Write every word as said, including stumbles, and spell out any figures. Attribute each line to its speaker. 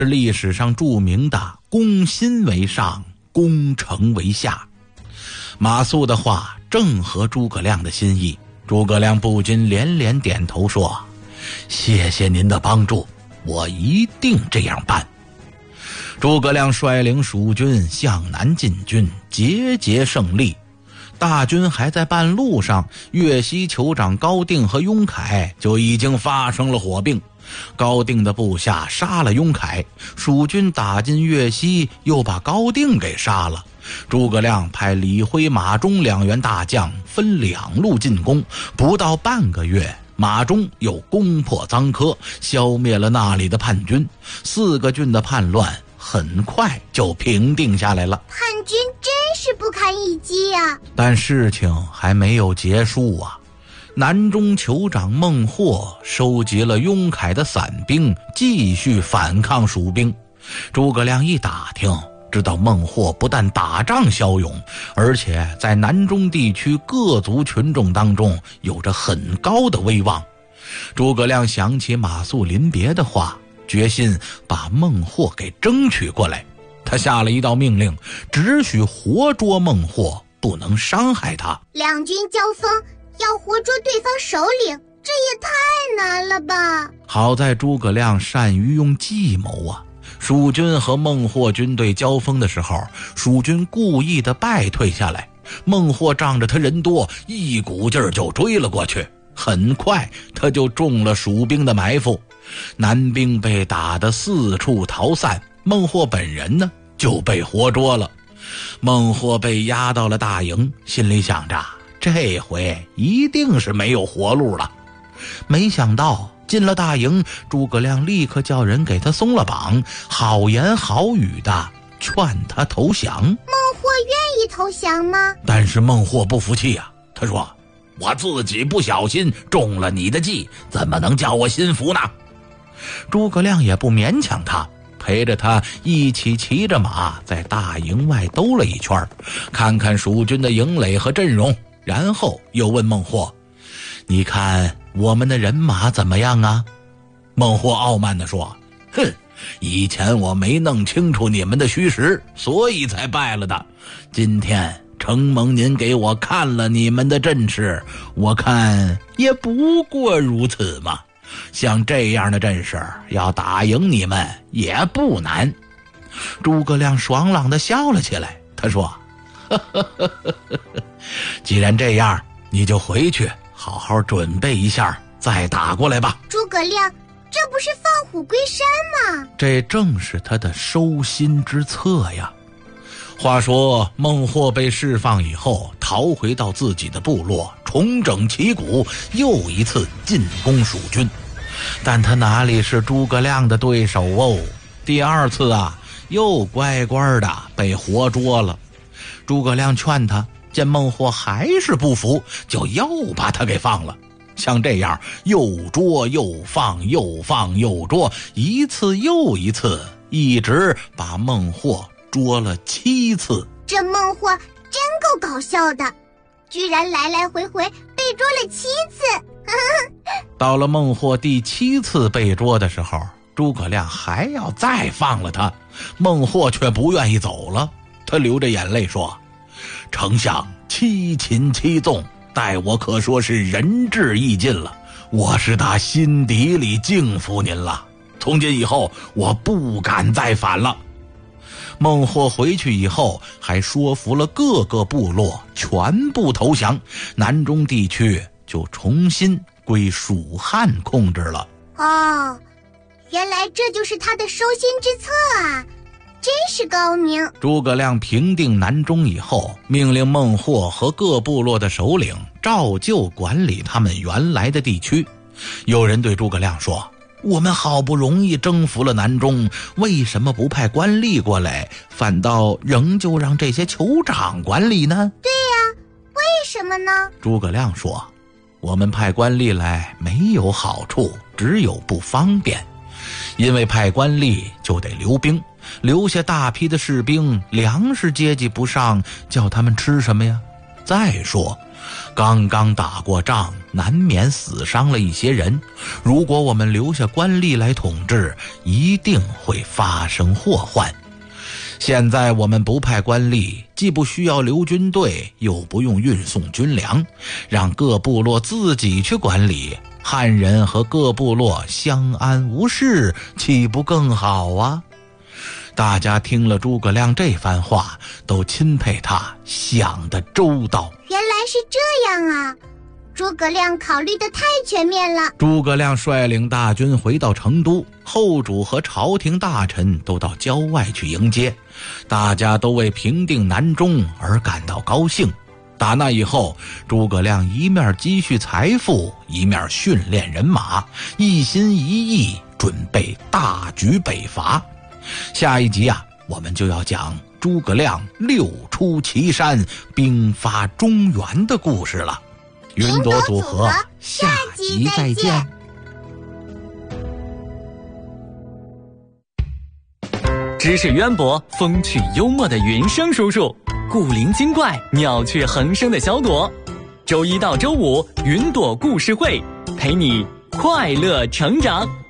Speaker 1: 历史上著名的攻心为上，攻城为下。马谡的话正合诸葛亮的心意，诸葛亮不禁连连点头说：谢谢您的帮助，我一定这样办。诸葛亮率领蜀军向南进军，节节胜利。大军还在半路上，越西酋长高定和雍凯就已经发生了火并。高定的部下杀了雍凯，蜀军打进越西，又把高定给杀了。诸葛亮派李辉、马忠两员大将分两路进攻，不到半个月，马忠又攻破臧科，消灭了那里的叛军，四个郡的叛乱很快就平定下来了。
Speaker 2: 叛军真是不堪一击啊！
Speaker 1: 但事情还没有结束啊！南中酋长孟获收集了雍凯的散兵，继续反抗蜀兵。诸葛亮一打听，知道孟获不但打仗骁勇，而且在南中地区各族群众当中有着很高的威望。诸葛亮想起马谡临别的话，决心把孟获给争取过来。他下了一道命令，只许活捉孟获，不能伤害他。
Speaker 2: 两军交锋，要活捉对方首领，这也太难了吧！
Speaker 1: 好在诸葛亮善于用计谋啊！蜀军和孟获军队交锋的时候，蜀军故意的败退下来，孟获仗着他人多，一股劲儿就追了过去。很快他就中了蜀兵的埋伏，南兵被打得四处逃散，孟获本人呢就被活捉了。孟获被押到了大营，心里想着这回一定是没有活路了。没想到进了大营，诸葛亮立刻叫人给他松了绑，好言好语的劝他投降。
Speaker 2: 孟获愿意投降吗？
Speaker 1: 但是孟获不服气啊，他说：我自己不小心中了你的计，怎么能叫我心服呢？诸葛亮也不勉强他，陪着他一起骑着马在大营外兜了一圈，看看蜀军的营垒和阵容，然后又问孟获：你看我们的人马怎么样啊？孟获傲慢地说：哼，以前我没弄清楚你们的虚实，所以才败了的。今天承蒙您给我看了你们的阵势，我看也不过如此嘛。像这样的阵势，要打赢你们也不难。诸葛亮爽朗地笑了起来，他说：呵呵呵呵呵，既然这样，你就回去好好准备一下，再打过来吧。
Speaker 2: 诸葛亮，这不是放虎归山吗？
Speaker 1: 这正是他的收心之策呀。话说孟获被释放以后，逃回到自己的部落，重整旗鼓，又一次进攻蜀军。但他哪里是诸葛亮的对手哦？第二次啊，又乖乖的被活捉了。诸葛亮劝他，见孟获还是不服，就又把他给放了。像这样又捉又放，又放又捉，一次又一次，一直把孟获捉了七次。
Speaker 2: 这孟获真够搞笑的，居然来来回回被捉了七次。
Speaker 1: 到了孟获第七次被捉的时候，诸葛亮还要再放了他，孟获却不愿意走了。他流着眼泪说：丞相七擒七纵，待我可说是仁至义尽了，我是打心底里敬服您了，从今以后我不敢再反了。孟获回去以后，还说服了各个部落全部投降，南中地区就重新归蜀汉控制了。
Speaker 2: 哦，原来这就是他的收心之策啊，真是高明。
Speaker 1: 诸葛亮平定南中以后，命令孟获和各部落的首领照旧管理他们原来的地区。有人对诸葛亮说：我们好不容易征服了南中，为什么不派官吏过来，反倒仍旧让这些酋长管理呢？
Speaker 2: 对呀，为什么呢？
Speaker 1: 诸葛亮说：我们派官吏来没有好处，只有不方便。因为派官吏就得留兵，留下大批的士兵，粮食接济不上，叫他们吃什么呀？再说刚刚打过仗，难免死伤了一些人。如果我们留下官吏来统治，一定会发生祸患。现在我们不派官吏，既不需要留军队，又不用运送军粮，让各部落自己去管理，汉人和各部落相安无事，岂不更好啊？大家听了诸葛亮这番话，都钦佩他想得周到。
Speaker 2: 原来是这样啊，诸葛亮考虑得太全面了。
Speaker 1: 诸葛亮率领大军回到成都，后主和朝廷大臣都到郊外去迎接，大家都为平定南中而感到高兴。打那以后，诸葛亮一面积蓄财富，一面训练人马，一心一意准备大举北伐。下一集啊，我们就要讲诸葛亮六出祁山，兵发中原的故事了。云朵组合，下集再见。
Speaker 3: 知识渊博、风趣幽默的云生叔叔，古灵精怪、妙趣横生的小朵。周一到周五，云朵故事会陪你快乐成长。